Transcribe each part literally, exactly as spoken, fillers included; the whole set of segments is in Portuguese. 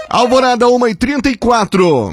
Alvorada, uma e trinta e quatro.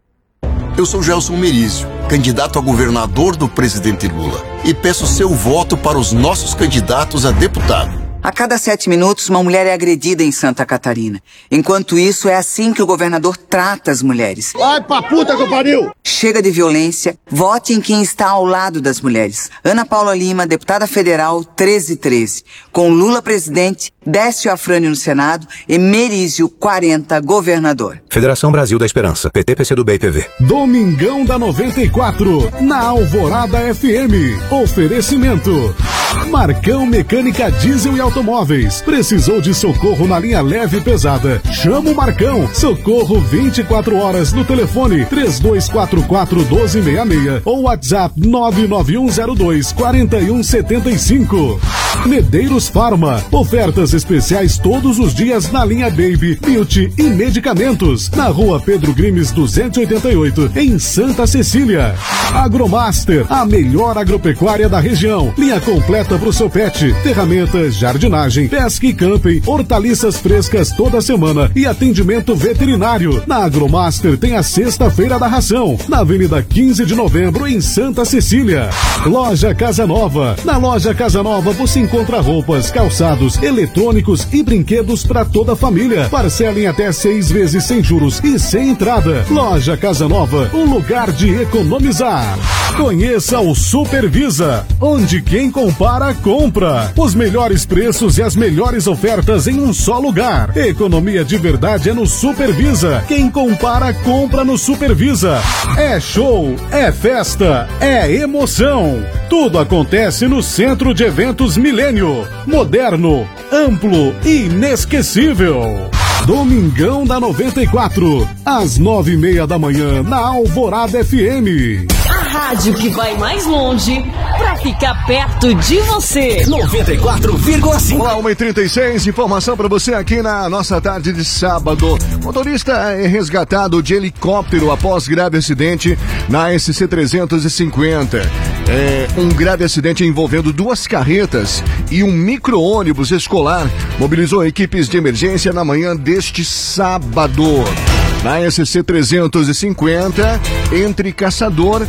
Eu sou Gelson Merizio, candidato a governador do presidente Lula, e peço seu voto para os nossos candidatos a deputado. A cada sete minutos, uma mulher é agredida em Santa Catarina. Enquanto isso, é assim que o governador trata as mulheres. Vai pra puta que pariu! Chega de violência, vote em quem está ao lado das mulheres. Ana Paula Lima, deputada federal, treze treze. Com Lula presidente, Décio Afrânio no Senado e Merizio, quarenta, governador. Federação Brasil da Esperança, P T, P C do B e P V. Domingão da noventa e quatro, na Alvorada F M. Oferecimento: Marcão Mecânica Diesel e Automóveis. Precisou de socorro na linha leve e pesada? Chama o Marcão. Socorro vinte e quatro horas no telefone três dois quatro quatro, um dois seis seis ou WhatsApp nove nove um zero dois, quatro um sete cinco. Medeiros Farma. Ofertas especiais todos os dias na linha Baby, Beauty e Medicamentos. Na rua Pedro Grimes duzentos e oitenta e oito, em Santa Cecília. Agromaster, a melhor agropecuária da região. Linha completa para o seu pet. Ferramentas, jardinagem, pesca e camping, hortaliças frescas toda semana e atendimento veterinário. Na Agromaster tem a sexta-feira da ração, na Avenida quinze de novembro, em Santa Cecília. Loja Casa Nova. Na Loja Casa Nova você encontra roupas, calçados, eletrônicos e brinquedos para toda a família. Parcela em até seis vezes sem juros e sem entrada. Loja Casa Nova, um lugar de economizar. Conheça o Supervisa, onde quem compara, compra. Os melhores preços e as melhores ofertas em um só lugar. Economia de verdade é no Supervisa. Quem compara, compra no Supervisa. É show, é festa, é emoção. Tudo acontece no Centro de Eventos Milênio. Moderno, amplo e inesquecível. Domingão da noventa e quatro, às nove e meia da manhã, na Alvorada F M. A rádio que vai mais longe pra ficar perto de você. noventa e quatro vírgula cinco. Olá, uma e trinta e seis, informação pra você aqui na nossa tarde de sábado. Motorista é resgatado de helicóptero após grave acidente na S C trezentos e cinquenta. É um grave acidente envolvendo duas carretas e um micro-ônibus escolar mobilizou equipes de emergência na manhã deste sábado. Na S C trezentos e cinquenta, entre Caçador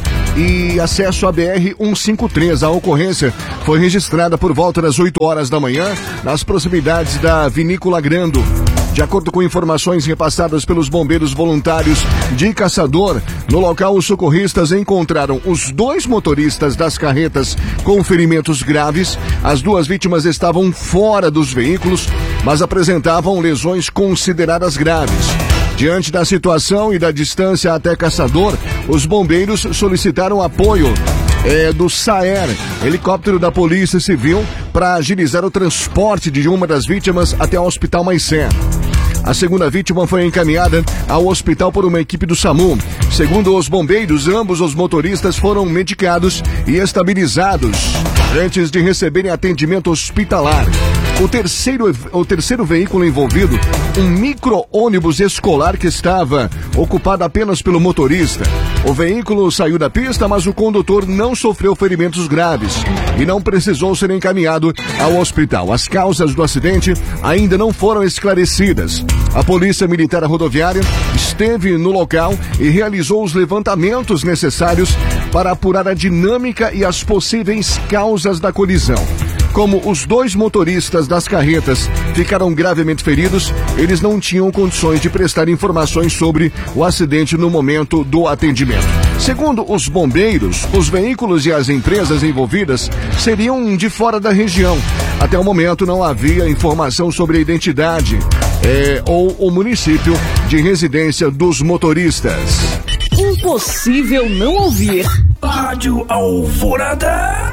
e acesso à B R cento e cinquenta e três. A ocorrência foi registrada por volta das oito horas da manhã, nas proximidades da Vinícola Grando. De acordo com informações repassadas pelos bombeiros voluntários de Caçador, no local os socorristas encontraram os dois motoristas das carretas com ferimentos graves. As duas vítimas estavam fora dos veículos, mas apresentavam lesões consideradas graves. Diante da situação e da distância até Caçador, os bombeiros solicitaram apoio é, do SAER, helicóptero da Polícia Civil, para agilizar o transporte de uma das vítimas até o Hospital Maicé. A segunda vítima foi encaminhada ao hospital por uma equipe do SAMU. Segundo os bombeiros, ambos os motoristas foram medicados e estabilizados antes de receberem atendimento hospitalar. O terceiro, o terceiro veículo envolvido, um micro-ônibus escolar que estava ocupado apenas pelo motorista. O veículo saiu da pista, mas o condutor não sofreu ferimentos graves e não precisou ser encaminhado ao hospital. As causas do acidente ainda não foram esclarecidas. A Polícia Militar Rodoviária esteve no local e realizou os levantamentos necessários para apurar a dinâmica e as possíveis causas da colisão. Como os dois motoristas das carretas ficaram gravemente feridos, eles não tinham condições de prestar informações sobre o acidente no momento do atendimento. Segundo os bombeiros, os veículos e as empresas envolvidas seriam de fora da região. Até o momento não havia informação sobre a identidade é, ou o município de residência dos motoristas. Impossível não ouvir. Rádio Alvorada.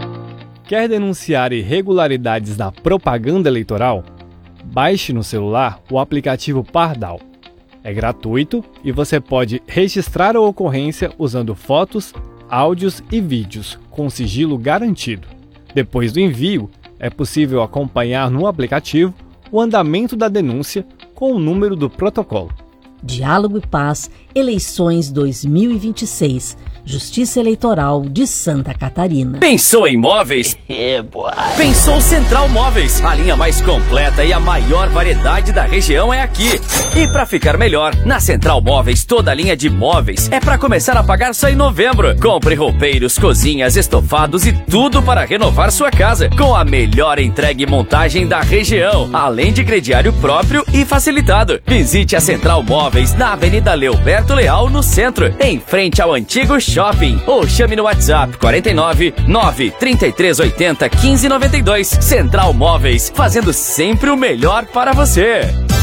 Quer denunciar irregularidades na propaganda eleitoral? Baixe no celular o aplicativo Pardal. É gratuito e você pode registrar a ocorrência usando fotos, áudios e vídeos com sigilo garantido. Depois do envio, é possível acompanhar no aplicativo o andamento da denúncia com o número do protocolo. Diálogo e Paz, eleições dois mil e vinte e seis. Justiça Eleitoral de Santa Catarina. Pensou em móveis? Pensou Central Móveis. A linha mais completa e a maior variedade da região é aqui. E para ficar melhor, na Central Móveis toda a linha de móveis é para começar a pagar só em novembro. Compre roupeiros, cozinhas, estofados e tudo para renovar sua casa com a melhor entrega e montagem da região, além de crediário próprio e facilitado. Visite a Central Móveis na Avenida Leoberto Leal, no centro, em frente ao antigo shopping, ou chame no WhatsApp quarenta e nove, nove, trinta e três, oitenta, quinze, noventa e dois. Central Móveis, fazendo sempre o melhor para você.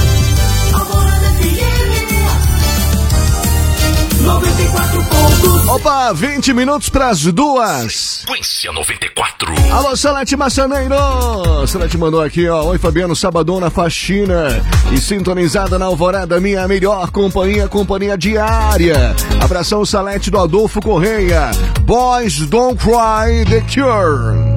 noventa e quatro pontos. Opa, vinte minutos pras duas. Frequência noventa e quatro. Alô, Salete Massaneiro. Salete mandou aqui, ó. Oi, Fabiano, sabadão na faxina. E sintonizada na Alvorada, minha melhor companhia, companhia diária. Abração, Salete, do Adolfo Correia. Boys Don't Cry, The Cure.